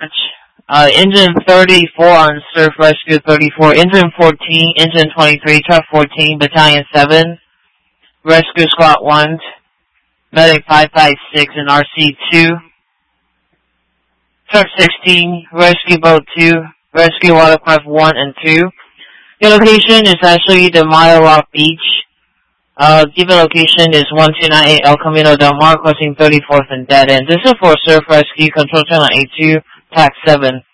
Engine 34 on Surf Rescue 34, Engine 14, Engine 23, Truck 14, Battalion 7, Rescue Squad 1, Medic 556 and RC 2, Truck 16, Rescue Boat 2, Rescue Watercraft 1 and 2. The location is actually the Mile Rock Beach. Given location is 1298 El Camino del Mar, crossing 34th and Dead End. This is for Surf Rescue, Control Channel A2, TAC 7.